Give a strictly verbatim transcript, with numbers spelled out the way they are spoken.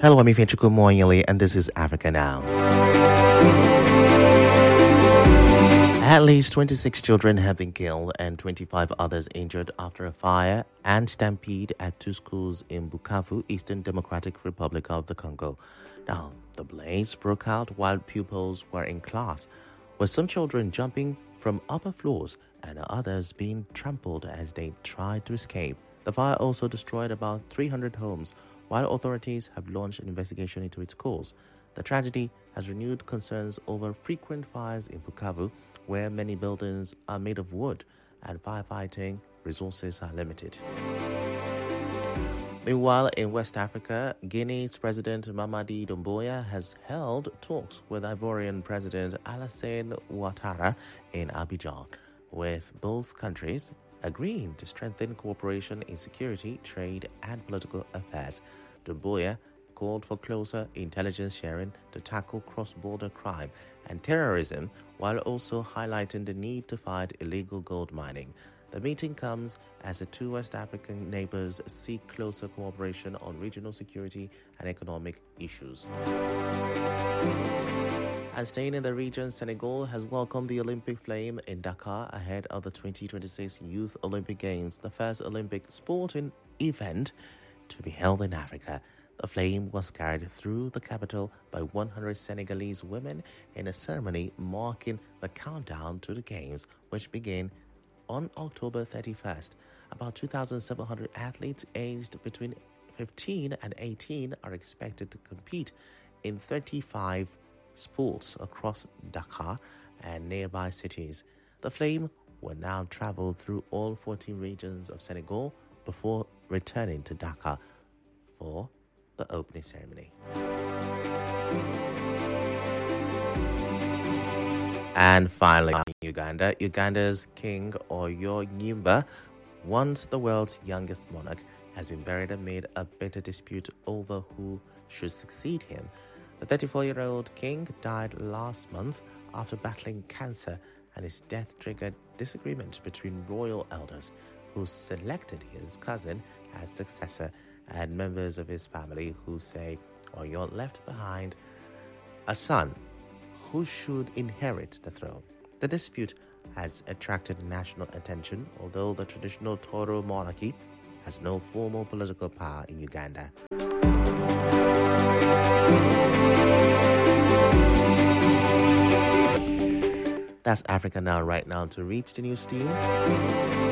Hello, I'm Ifeanyi Moyele, and this is Africa Now. At least twenty-six children have been killed and twenty-five others injured after a fire and stampede at two schools in Bukavu, Eastern Democratic Republic of the Congo. Now, the blaze broke out while pupils were in class, with some children jumping from upper floors and others being trampled as they tried to escape. The fire also destroyed about three hundred homes, while authorities have launched an investigation into its cause. The tragedy has renewed concerns over frequent fires in Bukavu, where many buildings are made of wood and firefighting resources are limited. Meanwhile, in West Africa, Guinea's President Mamadi Doumbouya has held talks with Ivorian President Alassane Ouattara in Abidjan, with both countries agreeing to strengthen cooperation in security, trade, and political affairs. Doumbouya called for closer intelligence sharing to tackle cross-border crime and terrorism, while also highlighting the need to fight illegal gold mining. The meeting comes as the two West African neighbors seek closer cooperation on regional security and economic issues. And staying in the region, Senegal has welcomed the Olympic flame in Dakar ahead of the twenty twenty-six Youth Olympic Games, the first Olympic sporting event to be held in Africa. The flame was carried through the capital by one hundred Senegalese women in a ceremony marking the countdown to the Games, which begin on October thirty-first. About two thousand seven hundred athletes aged between fifteen and eighteen are expected to compete in thirty-five sports across Dakar and nearby cities. The flame will now travel through all fourteen regions of Senegal before returning to Dakar for the opening ceremony. And finally, in Uganda, Uganda's King Oyo Nyimba, once the world's youngest monarch, has been buried amid a bitter dispute over who should succeed him. The thirty-four-year-old king died last month after battling cancer, and his death triggered disagreement between royal elders who selected his cousin as successor and members of his family who say Oyo left behind a son who should inherit the throne. The dispute has attracted national attention, although the traditional Toro monarchy has no formal political power in Uganda. That's Africa Now right now. To reach the news team,